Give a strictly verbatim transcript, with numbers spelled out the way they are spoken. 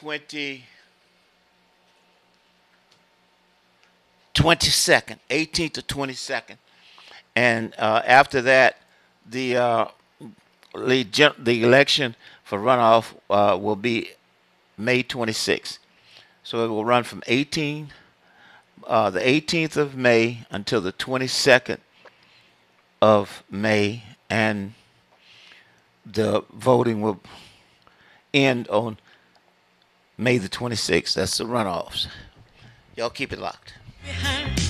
twenty twenty-second, eighteenth to twenty-second. And uh, after that, the uh, the gen- the election for runoff uh, will be May twenty-sixth. So it will run from eighteen uh, the eighteenth of May until the twenty-second of May, and the voting will end on May the twenty-sixth. That's the runoffs. Y'all keep it locked.